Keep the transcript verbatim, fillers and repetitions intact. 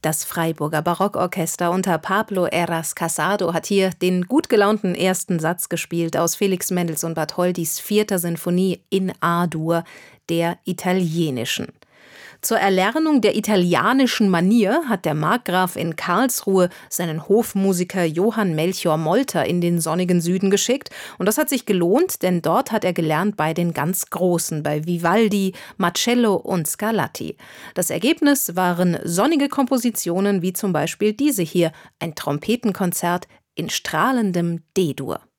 Das Freiburger Barockorchester unter Pablo Heras Casado hat hier den gut gelaunten ersten Satz gespielt aus Felix Mendelssohn Bartholdys vierter Sinfonie in A-Dur, der italienischen. Zur Erlernung der italienischen Manier hat der Markgraf in Karlsruhe seinen Hofmusiker Johann Melchior Molter in den sonnigen Süden geschickt. Und das hat sich gelohnt, denn dort hat er gelernt bei den ganz Großen, bei Vivaldi, Marcello und Scarlatti. Das Ergebnis waren sonnige Kompositionen wie zum Beispiel diese hier, ein Trompetenkonzert in strahlendem D-Dur.